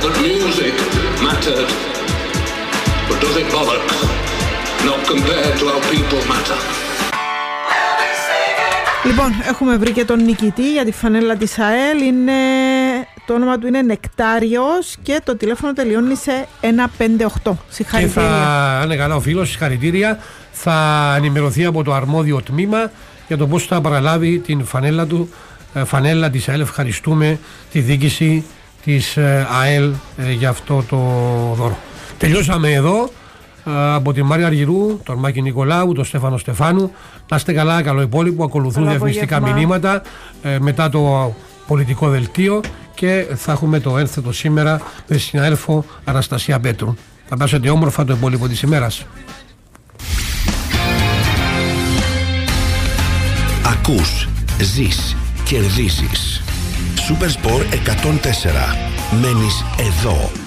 that music mattered. But does it bother? Not compared to how people matter. Λοιπόν, έχουμε βρει και τον νικητή για τη φανέλα της ΑΕΛ. Το όνομα του είναι Νεκτάριος και το τηλέφωνο τελειώνει σε 158. Συγχαρητήρια. Και θα είναι καλά ο φίλος, συγχαρητήρια. Θα ενημερωθεί από το αρμόδιο τμήμα για το πώς θα παραλάβει την φανέλα του. Φανέλα της ΑΕΛ. Ευχαριστούμε τη διοίκηση της ΑΕΛ για αυτό το δώρο. Τελειώσαμε εδώ. Από τη Μάρια Αργυρού, τον Μάκη Νικολάου, τον Στέφανο Στεφάνου. Να είστε καλά, καλό υπόλοιπο. Ακολουθούν διαφημιστικά μηνύματα μετά το πολιτικό δελτίο και θα έχουμε το ένθετο σήμερα με την συνάδελφο Αναστασία Πέτρου. Θα πάσετε όμορφα το υπόλοιπο της ημέρας. Ακούς, ζεις, κερδίσεις. Supersport 104. Μένεις εδώ.